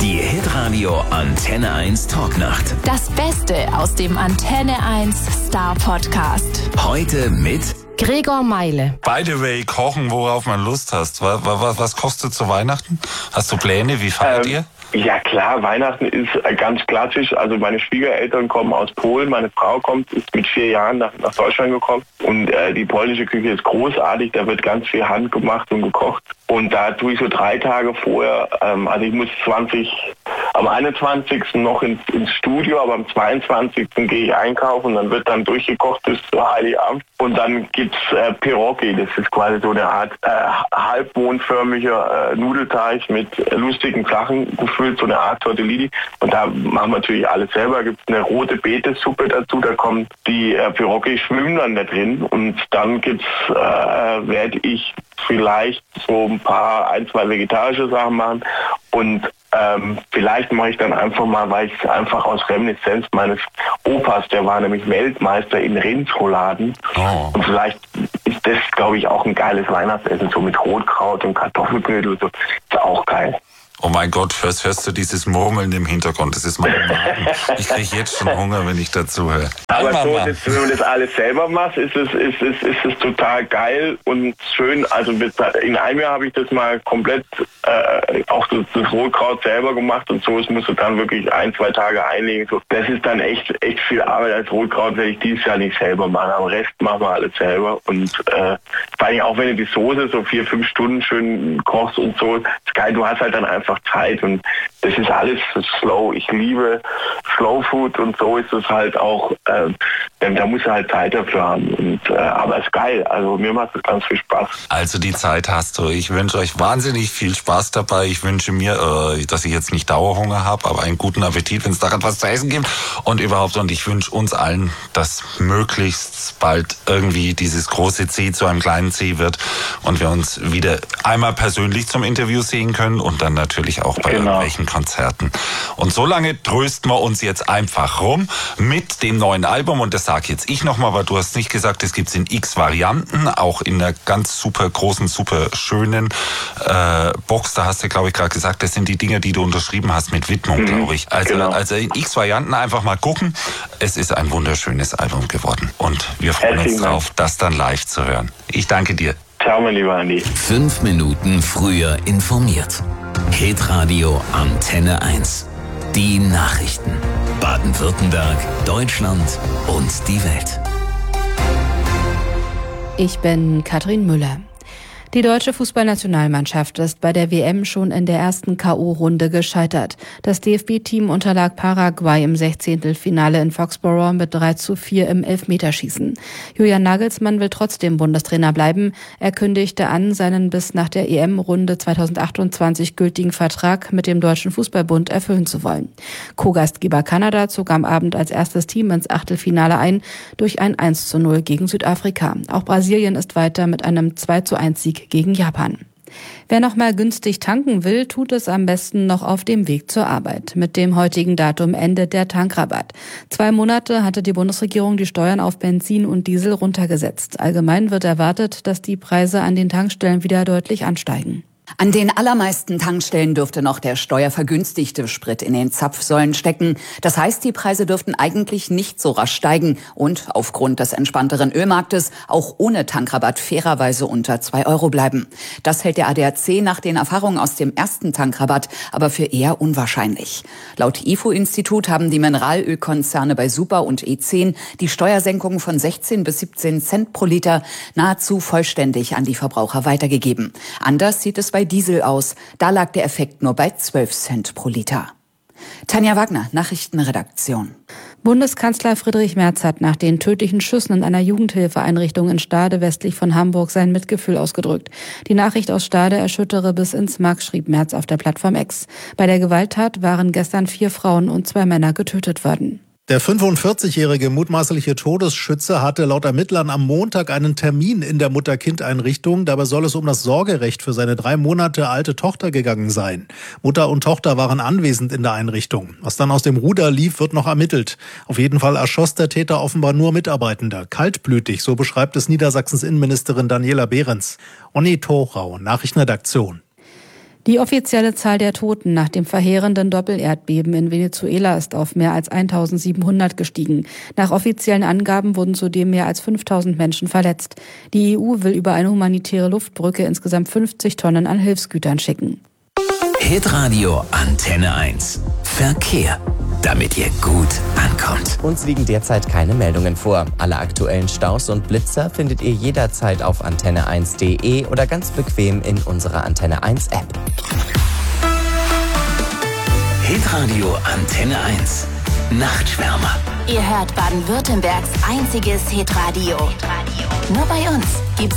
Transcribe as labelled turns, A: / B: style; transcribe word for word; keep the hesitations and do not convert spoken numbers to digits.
A: Die Hitradio Antenne eins Talknacht.
B: Das Beste aus dem Antenne eins Star Podcast.
A: Heute mit
B: Gregor Meile.
C: By the way, kochen, worauf man Lust hast. Was, was, was kochst du zu Weihnachten? Hast du Pläne? Wie feiert ähm, ihr?
D: Ja klar, Weihnachten ist ganz klassisch. Also meine Schwiegereltern kommen aus Polen, meine Frau kommt, ist mit vier Jahren nach, nach Deutschland gekommen. Und äh, die polnische Küche ist großartig, da wird ganz viel handgemacht und gekocht. Und da tue ich so drei Tage vorher, ähm, also ich muss zwanzig, am einundzwanzigsten noch ins, ins Studio, aber am zweiundzwanzigsten gehe ich einkaufen und dann wird dann durchgekocht bis zu Heiligabend. Und dann gibt's äh, Pierogi, das ist quasi so eine Art äh, halbmondförmiger äh, Nudelteig mit äh, lustigen Sachen gefüllt, so eine Art Tortellini. Und da machen wir natürlich alles selber. Gibt eine rote Betesuppe dazu, da kommen die äh, Pierogi schwimmen dann da drin. Und dann gibt's, äh, werde ich vielleicht so ein paar, ein, zwei vegetarische Sachen machen und ähm, vielleicht mache ich dann einfach mal, weil ich einfach aus Reminiszenz meines Opas, der war nämlich Weltmeister in Rindsrouladen oh. und vielleicht ist das, glaube ich, auch ein geiles Weihnachtsessen, so mit Rotkraut und Kartoffelknödel, so. Ist auch geil.
C: Oh mein Gott, hörst, hörst du dieses Murmeln im Hintergrund? Das ist mein Magen. Ich kriege jetzt schon Hunger, wenn ich dazu höre.
D: Aber so, das, wenn man das alles selber macht, ist es, ist, es, ist es total geil und schön. Also in einem Jahr habe ich das mal komplett, äh, auch das, das Rotkraut selber gemacht und so. Es musst du dann wirklich ein, zwei Tage einlegen. So. Das ist dann echt echt viel Arbeit. Als Rotkraut werde ich dieses Jahr nicht selber machen. Am Rest machen wir alles selber. Und äh, vor allem auch wenn du die Soße so vier, fünf Stunden schön kochst und so, ist geil. Du hast halt dann einfach Zeit und das ist alles slow. Ich liebe Slow Food und so ist es halt auch, äh, da muss er halt Zeit dafür haben. Und, äh, aber es ist geil, also mir macht es ganz viel Spaß.
C: Also die Zeit hast du. Ich wünsche euch wahnsinnig viel Spaß dabei. Ich wünsche mir, äh, dass ich jetzt nicht Dauerhunger habe, aber einen guten Appetit, wenn es daran was zu essen gibt und überhaupt. Und ich wünsche uns allen, dass möglichst bald irgendwie dieses große C zu einem kleinen C wird und wir uns wieder einmal persönlich zum Interview sehen können und dann natürlich auch bei genau. irgendwelchen Konzerten. Und so lange trösten wir uns jetzt einfach rum mit dem neuen Album. Und das sage jetzt ich nochmal, weil du hast nicht gesagt, es gibt es in x Varianten, auch in einer ganz super großen, super schönen äh, Box. Da hast du, glaube ich, gerade gesagt, das sind die Dinge, die du unterschrieben hast mit Widmung, mhm, glaube ich. Also, genau. also in x Varianten einfach mal gucken. Es ist ein wunderschönes Album geworden. Und wir freuen Herzlichen uns drauf, das dann live zu hören. Ich danke dir.
D: Ciao, mein lieber Andi.
A: Fünf Minuten früher informiert. Hitradio Antenne eins. Die Nachrichten. Baden-Württemberg, Deutschland und die Welt.
E: Ich bin Katrin Müller. Die deutsche Fußballnationalmannschaft ist bei der W M schon in der ersten K O-Runde gescheitert. Das D F B-Team unterlag Paraguay im Sechzehntelfinale in Foxborough mit drei zu vier im Elfmeterschießen. Julian Nagelsmann will trotzdem Bundestrainer bleiben. Er kündigte an, seinen bis nach der E M-Runde zweitausendachtundzwanzig gültigen Vertrag mit dem Deutschen Fußballbund erfüllen zu wollen. Co-Gastgeber Kanada zog am Abend als erstes Team ins Achtelfinale ein durch ein eins zu null gegen Südafrika. Auch Brasilien ist weiter mit einem zwei zu eins Sieg gegen Japan. Wer noch mal günstig tanken will, tut es am besten noch auf dem Weg zur Arbeit. Mit dem heutigen Datum endet der Tankrabatt. Zwei Monate hatte die Bundesregierung die Steuern auf Benzin und Diesel runtergesetzt. Allgemein wird erwartet, dass die Preise an den Tankstellen wieder deutlich ansteigen.
F: An den allermeisten Tankstellen dürfte noch der steuervergünstigte Sprit in den Zapfsäulen stecken. Das heißt, die Preise dürften eigentlich nicht so rasch steigen und aufgrund des entspannteren Ölmarktes auch ohne Tankrabatt fairerweise unter zwei Euro bleiben. Das hält der A D A C nach den Erfahrungen aus dem ersten Tankrabatt aber für eher unwahrscheinlich. Laut I F O-Institut haben die Mineralölkonzerne bei Super und E zehn die Steuersenkung von sechzehn bis siebzehn Cent pro Liter nahezu vollständig an die Verbraucher weitergegeben. Anders sieht es bei Diesel aus. Da lag der Effekt nur bei zwölf Cent pro Liter. Tanja Wagner, Nachrichtenredaktion.
E: Bundeskanzler Friedrich Merz hat nach den tödlichen Schüssen in einer Jugendhilfeeinrichtung in Stade westlich von Hamburg sein Mitgefühl ausgedrückt. Die Nachricht aus Stade erschüttere bis ins Mark, schrieb Merz auf der Plattform X. Bei der Gewalttat waren gestern vier Frauen und zwei Männer getötet worden.
G: Der fünfundvierzigjährige mutmaßliche Todesschütze hatte laut Ermittlern am Montag einen Termin in der Mutter-Kind-Einrichtung. Dabei soll es um das Sorgerecht für seine drei Monate alte Tochter gegangen sein. Mutter und Tochter waren anwesend in der Einrichtung. Was dann aus dem Ruder lief, wird noch ermittelt. Auf jeden Fall erschoss der Täter offenbar nur Mitarbeitende. Kaltblütig, so beschreibt es Niedersachsens Innenministerin Daniela Behrens. Onni Thorau, Nachrichtenredaktion.
E: Die offizielle Zahl der Toten nach dem verheerenden Doppelerdbeben in Venezuela ist auf mehr als eintausendsiebenhundert gestiegen. Nach offiziellen Angaben wurden zudem mehr als fünftausend Menschen verletzt. Die E U will über eine humanitäre Luftbrücke insgesamt fünfzig Tonnen an Hilfsgütern schicken.
A: Hitradio Antenne eins. Verkehr, damit ihr gut ankommt.
H: Uns liegen derzeit keine Meldungen vor. Alle aktuellen Staus und Blitzer findet ihr jederzeit auf antenne eins punkt de oder ganz bequem in unserer Antenne eins App.
A: Hitradio Antenne eins. Nachtschwärmer.
B: Ihr hört Baden-Württembergs einziges Hitradio. Nur bei uns gibt's